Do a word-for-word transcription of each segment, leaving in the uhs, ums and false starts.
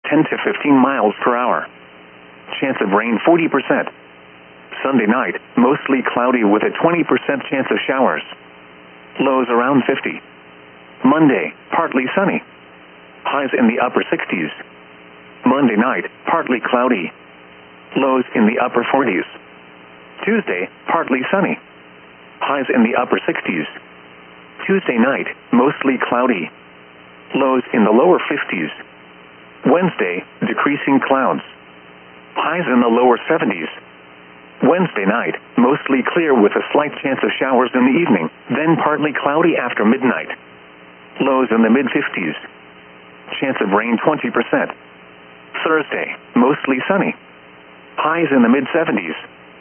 ten to fifteen miles per hour. Chance of rain forty percent. Sunday night, mostly cloudy with a twenty percent chance of showers. Lows around fifty. Monday, partly sunny. Highs in the upper sixties. Monday night, partly cloudy. Lows in the upper forties. Tuesday, partly sunny. Highs in the upper sixties. Tuesday night, mostly cloudy. Lows in the lower fifties. Wednesday, decreasing clouds. Highs in the lower seventies. Wednesday night, mostly clear with a slight chance of showers in the evening, then partly cloudy after midnight. Lows in the mid-fifties. Chance of rain twenty percent. Thursday, mostly sunny. Highs in the mid-seventies.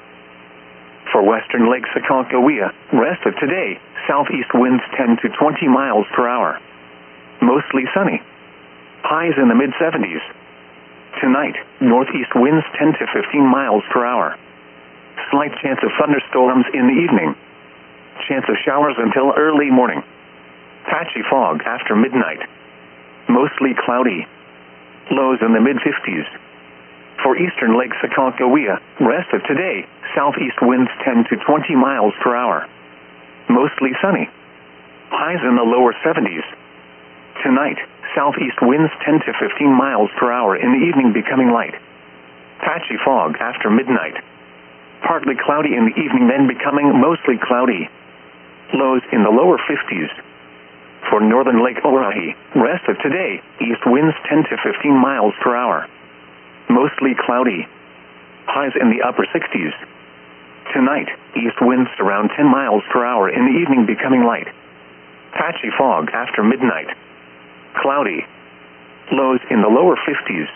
For western Lake Sacagawea, rest of today, southeast winds ten to twenty miles per hour. Mostly sunny. Highs in the mid-seventies. Tonight, northeast winds ten to fifteen miles per hour. Slight chance of thunderstorms in the evening. Chance of showers until early morning. Patchy fog after midnight. Mostly cloudy. Lows in the mid-fifties. For eastern Lake Sacagawea, rest of today, southeast winds ten to twenty miles per hour. Mostly sunny. Highs in the lower seventies. Tonight, southeast winds ten to fifteen miles per hour in the evening becoming light. Patchy fog after midnight. Partly cloudy in the evening then becoming mostly cloudy. Lows in the lower fifties. For northern Lake Orohi, rest of today, east winds ten to fifteen miles per hour. Mostly cloudy. Highs in the upper sixties. Tonight, east winds around ten miles per hour in the evening becoming light. Patchy fog after midnight. Cloudy. Lows in the lower fifties.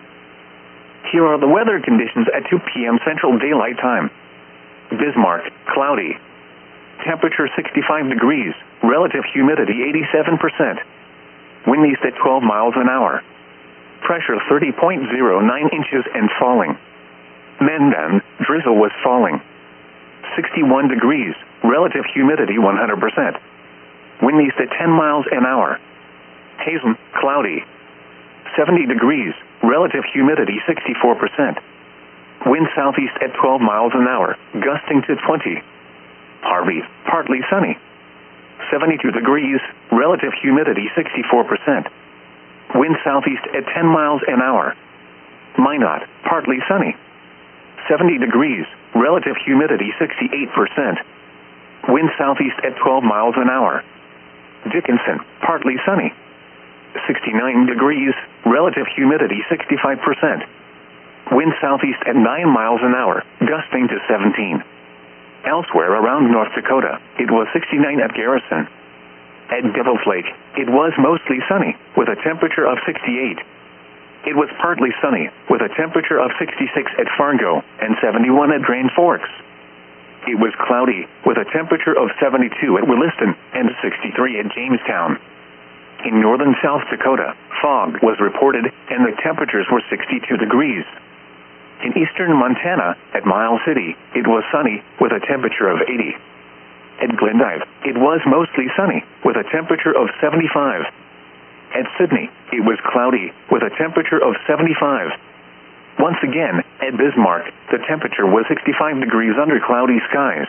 Here are the weather conditions at two p m Central Daylight Time. Bismarck, cloudy. Temperature sixty-five degrees, relative humidity eighty-seven percent. Wind east at twelve miles an hour. Pressure thirty point zero nine inches and falling. Mandan, drizzle was falling. sixty-one degrees, relative humidity one hundred percent. Wind east at ten miles an hour. Hazen, cloudy. seventy degrees, relative humidity sixty-four percent. Wind southeast at twelve miles an hour, gusting to twenty. Harvey, partly sunny. seventy-two degrees, relative humidity sixty-four percent. Wind southeast at ten miles an hour. Minot, partly sunny. seventy degrees, relative humidity sixty-eight percent. Wind southeast at twelve miles an hour. Dickinson, partly sunny. sixty-nine degrees, relative humidity sixty-five percent. Wind southeast at nine miles an hour, gusting to seventeen. Elsewhere around North Dakota, it was sixty-nine at Garrison. At Devil's Lake, it was mostly sunny, with a temperature of sixty-eight. It was partly sunny, with a temperature of sixty-six at Fargo and seventy-one at Grand Forks. It was cloudy, with a temperature of seventy-two at Williston and sixty-three at Jamestown. In northern South Dakota, fog was reported, and the temperatures were sixty-two degrees. In eastern Montana, at Miles City, it was sunny, with a temperature of eighty. At Glendive, it was mostly sunny, with a temperature of seventy-five. At Sydney, it was cloudy, with a temperature of seventy-five. Once again, at Bismarck, the temperature was sixty-five degrees under cloudy skies.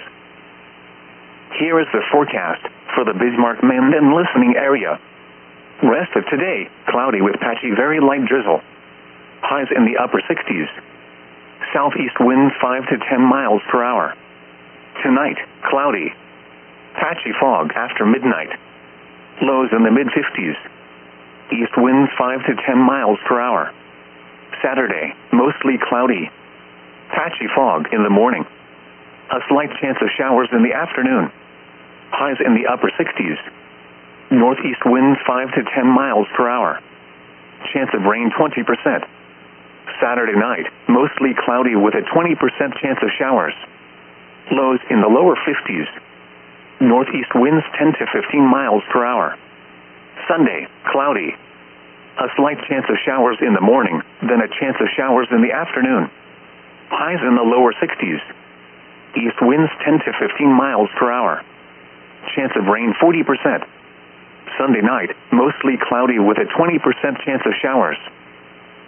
Here is the forecast for the Bismarck-Mandan listening area. Rest of today, cloudy with patchy very light drizzle. Highs in the upper sixties. Southeast winds five to ten miles per hour. Tonight, cloudy. Patchy fog after midnight. Lows in the mid-fifties. East winds five to ten miles per hour. Saturday, mostly cloudy. Patchy fog in the morning. A slight chance of showers in the afternoon. Highs in the upper sixties. Northeast winds five to ten miles per hour. Chance of rain twenty percent. Saturday night, mostly cloudy with a twenty percent chance of showers. Lows in the lower fifties. Northeast winds ten to fifteen miles per hour. Sunday, cloudy. A slight chance of showers in the morning, then a chance of showers in the afternoon. Highs in the lower sixties. East winds ten to fifteen miles per hour. Chance of rain forty percent. Sunday night, mostly cloudy with a twenty percent chance of showers.